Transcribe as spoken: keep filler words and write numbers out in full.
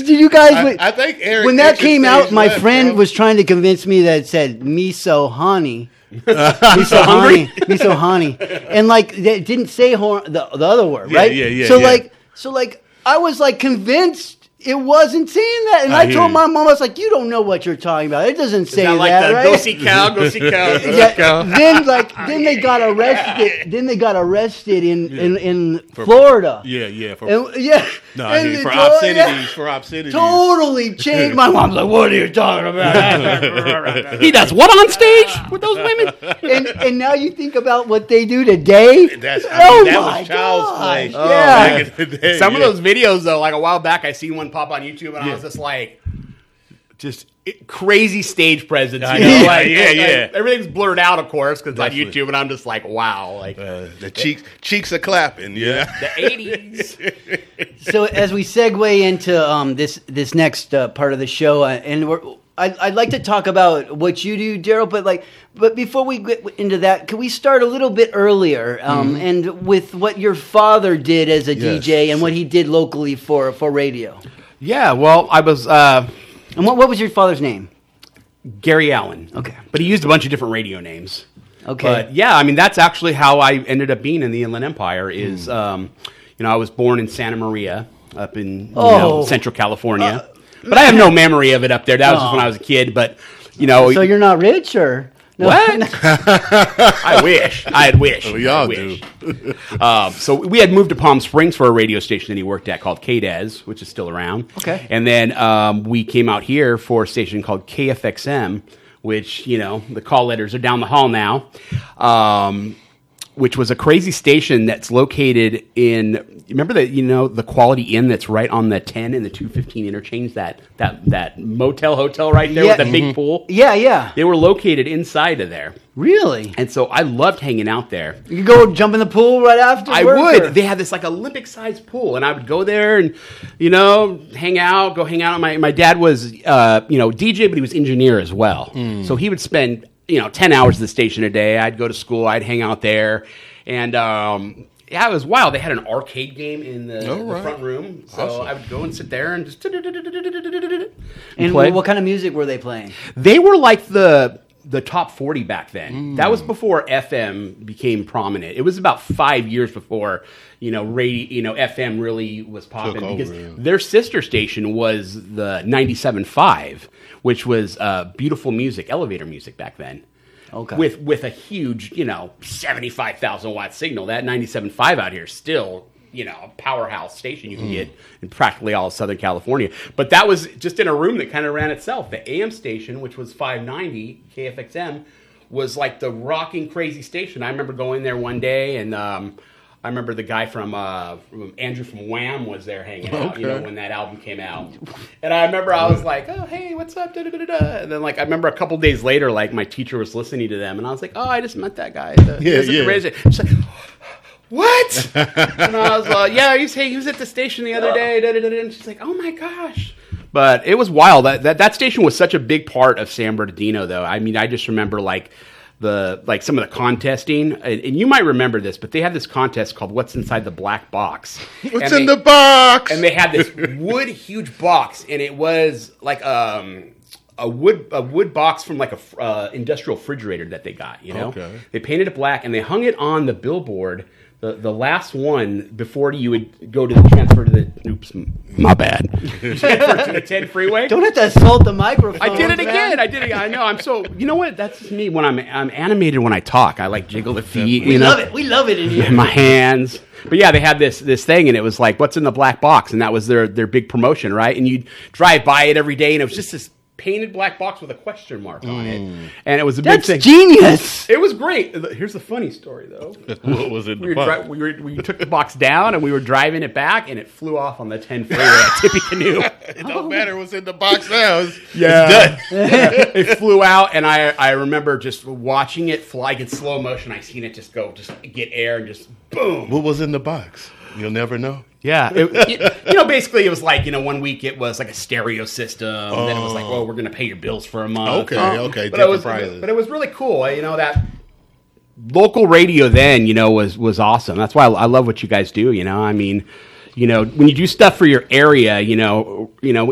did you guys? I, I think Eric. When that came out, my left, friend bro. was trying to convince me that it said miso honey. miso honey, miso honey, and like it didn't say hor- the the other word, Yeah, right? yeah, yeah, So yeah. like, so like, I was like convinced it wasn't saying that, and I I, hear told you. my mom, I was like, "You don't know what you're talking about. It doesn't say Not like that, the right?" go see cow, go see cow, go see Yeah, cow. then like then they got arrested. Then they got arrested in in, in Florida. Yeah, yeah. For, And, yeah. no, And he, they for told- obscenities. yeah. For obscenities. Totally changed. My mom's like, "What are you talking about?" He does what on stage with those women? and and now you think about what they do today. That's, I oh mean, that my was child's gosh. play. Yeah. Back in the day, Some yeah. of those videos, though, like a while back, I seen one pop on YouTube, and I was just like, just it, crazy stage presence. You know? Yeah, like, yeah, like, yeah. Everything's blurred out, of course, because on Definitely. YouTube, and I'm just like, wow, like Uh, the cheeks, cheeks are clapping. Yeah. the eighties. So as we segue into um, this this next uh, part of the show, uh, and we're, I'd, I'd like to talk about what you do, Daryl. But like, but before we get into that, can we start a little bit earlier um, and with what your father did as a Yes. D J and what he did locally for for radio? Yeah, well, I was uh, And what what was your father's name? Gary Allen. Okay. But he used a bunch of different radio names. Okay. But yeah, I mean, that's actually how I ended up being in the Inland Empire is, um, you know, I was born in Santa Maria up in you Oh. know, Central California. but I have no memory of it up there. That was just when I was a kid. But, you know. So you're not rich, or no? What? I wish. I'd wish. We all I do. wish. um, so we had moved to Palm Springs for a radio station that he worked at called K D E S, which is still around. Okay. And then um, we came out here for a station called K F X M, which, you know, the call letters are down the hall now, um, which was a crazy station that's located in, remember that, you know, the Quality Inn that's right on the ten and the two fifteen interchange, that that, that motel hotel right there Yeah. with the big pool? Yeah, yeah. They were located inside of there. Really? And so I loved hanging out there. You could go jump in the pool right after. I would. They had this like Olympic-sized pool, and I would go there and, you know, hang out, go hang out. My my dad was, uh, you know, D J, but he was engineer as well. So he would spend, you know, ten hours at the station a day. I'd go to school. I'd hang out there. And, um, yeah, it was wild. They had an arcade game in the, Oh, the right. front room. So Awesome. I would go and sit there and just... And play. what kind of music were they playing? They were like the the top forty back then. That was before F M became prominent. It was about five years before, you know, radio, you know, F M really was popping Took over, because yeah. their sister station was the ninety-seven point five, which was uh, beautiful music, elevator music back then. Okay. With with a huge, you know, seventy-five thousand watt signal. That ninety-seven point five out here is still, you know, a powerhouse station you can get in practically all of Southern California. But that was just in a room that kind of ran itself. The A M station, which was five ninety, K F X M, was like the rocking crazy station. I remember going there one day, and um, I remember the guy from, uh, from Andrew from Wham was there hanging out, you know, Okay. when that album came out. And I remember I was like, oh, hey, what's up? Da, da, da, da, da. And then, like, I remember a couple days later, like, my teacher was listening to them, and I was like, oh, I just met that guy. at the- Yeah, he was at the yeah. radio station. She's like, what? And I was like, yeah, he's, hey, he was at the station the other day. Da, da, da, da. And she's like, oh, my gosh. But it was wild. That, that that station was such a big part of San Bernardino, though. I mean, I just remember, like, the like some of the contesting, and, and you might remember this, but they had this contest called "What's Inside the Black Box." What's And in they- the box? And they had this wood huge box, and it was like um, a wood a wood box from like a fr- uh, industrial refrigerator that they got. You know, Okay. they painted it black, and they hung it on the billboard. The, the last one before you would go to the transfer to the oops my bad transfer to the ten freeway. Don't have to assault the microphone. I did it man. again. I did it. I know. I'm so. You know what? That's me when I'm I'm animated when I talk. I like jiggle the feet. We you know? love it. We love it in here. My hands. But yeah, they had this this thing, and it was like, "What's in the black box?" And that was their their big promotion, right? And you'd drive by it every day, and it was just this painted black box with a question mark on it, and it was a That's big thing. genius. It was great. Here's the funny story, though. What was in We, the were box? dri- we, were, we took the box down, and we were driving it back, and it flew off on the ten freeway at Tippy Canoe. It don't matter what's in the box now. It's, Yeah. it's done. It flew out, and I I remember just watching it fly in slow motion. I seen it just go, just get air, and just boom. What was in the box? You'll never know. Yeah, it, it- you know, basically it was like, you know, one week it was like a stereo system, and then it was like, well, we're going to pay your bills for a month. Okay, Uh, okay, but it different was, prices. but it was really cool. You know, that local radio then, you know, was was awesome. That's why I, I love what you guys do. You know, I mean, you know, when you do stuff for your area, you know, you know.